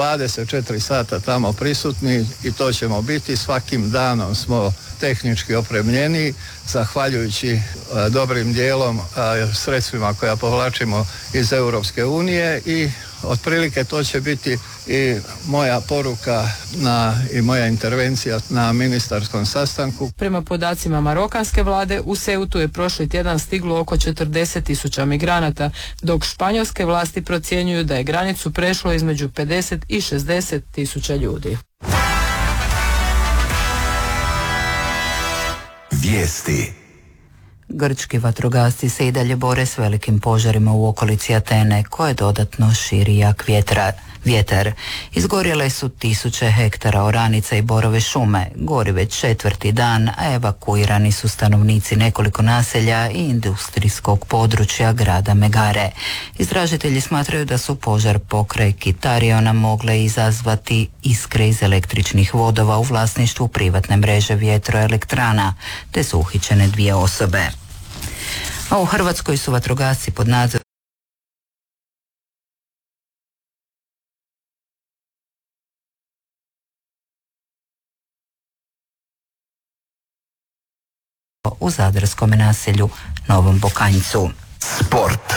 24 sata tamo prisutni i to ćemo biti. Svakim danom smo tehnički opremljeni, zahvaljujući dobrim dijelom sredstvima koja povlačimo iz Europske unije i otprilike to će biti i moja poruka i moja intervencija na ministarskom sastanku. Prema podacima marokanske vlade, u Ceutu je prošli tjedan stiglo oko 40.000 migranata, dok španjolske vlasti procjenjuju da je granicu prešlo između 50 i 60.000 ljudi. Vijesti. Grčki vatrogasci se i dalje bore s velikim požarima u okolici Atene, koje dodatno širi jak vjetar. Izgorjele su 1000 hektara oranica i borove šume. Gori već 4. dan, a evakuirani su stanovnici nekoliko naselja i industrijskog područja grada Megare. Istražitelji smatraju da su požar pokraj Kitariona mogle izazvati iskre iz električnih vodova u vlasništvu privatne mreže vjetroelektrana, te su uhićene 2 osobe. A u Hrvatskoj su vatrogasci pod nadzorom u zadarskom naselju Novom Bokanjcu. Sport.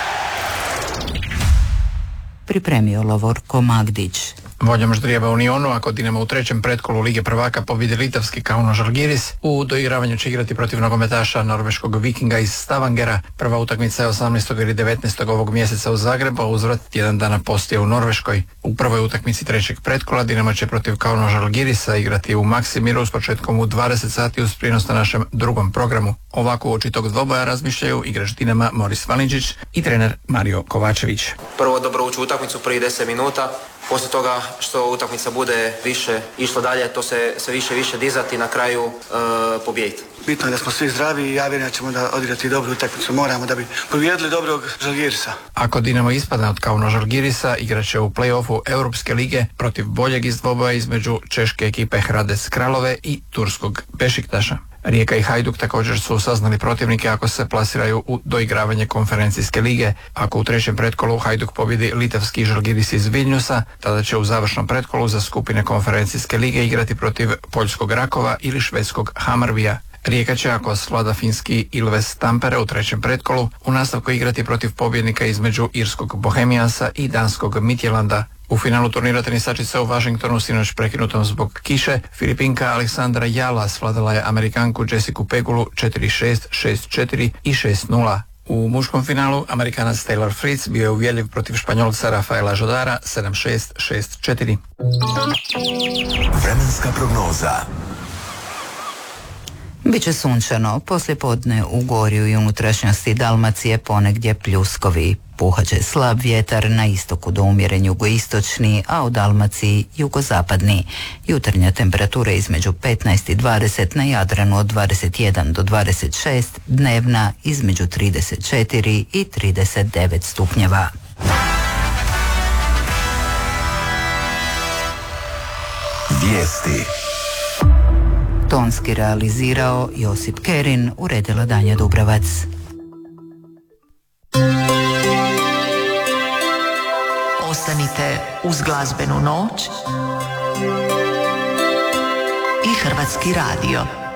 Pripremio Lovorko Magdić. Voljom Ždrijeva Unionu, ako Dinamo u 3. pretkolu Lige prvaka pobjedi litavski Kauno Žalgiris, u doigravanju će igrati protiv nogometaša norveškog Vikinga iz Stavangera. Prva utakmica je 18. ili 19. ovog mjeseca u Zagrebu, a uzvrat tjedan dana poslije u Norveškoj. U prvoj utakmici 3. pretkola Dinamo će protiv Kauno Žalgirisa igrati u Maksimiru s početkom u 20 sati uz prijenos na našem drugom programu. Ovako uoči tog dvoboja razmišljaju igrač Dinama Moris Valindžić i trener Mario Kovačević. Prvo dobro ući u utakmicu, prvi 10 minuta. Poslije toga što utakmica bude više išlo dalje, to se više dizati i na kraju pobijediti. Bitno je da smo svi zdravi i ja vjerujem da ćemo da odigrati dobru utakmicu. Moramo da bi pobijedili dobrog Žalgirisa. Ako Dinamo ispadne od Kauno Žalgirisa, igraće u play-offu Europske lige protiv boljeg iz dvoboja između češke ekipe Hradec Kralove i turskog Bešiktaša. Rijeka i Hajduk također su saznali protivnike ako se plasiraju u doigravanje konferencijske lige. Ako u 3. pretkolu Hajduk pobjedi litavski Žalgiris iz Vilniusa, tada će u završnom pretkolu za skupine konferencijske lige igrati protiv poljskog Rakova ili švedskog Hammarbyja. Rijeka će, ako svlada finski Ilves Tampere u 3. pretkolu, u nastavku igrati protiv pobjednika između irskog Bohemiansa i danskog Midtjylanda. U finalu turnira tenisačica u Washingtonu sinoć prekinutom zbog kiše, Filipinka Aleksandra Jala svladala je Amerikanku Jessicu Pegulu 4-6, 6-4 i 6-0. U muškom finalu Amerikanac Taylor Fritz bio je uvjerljiv protiv Španjolca Rafaela Žodara 7-6, 6-4. Vremenska prognoza. Biće sunčano, poslijepodne u Gorju i unutrašnjosti Dalmacije ponegdje pljuskovi. Puhat će slab vjetar, na istoku do umjeren jugoistočni, a u Dalmaciji jugozapadni. Jutarnja temperatura između 15 i 20, na Jadranu od 21 do 26, dnevna između 34 i 39 stupnjeva. Vijesti. Tonski realizirao Josip Kerin, uredila Danja Dubravac. Ostanite uz glazbenu noć i Hrvatski radio.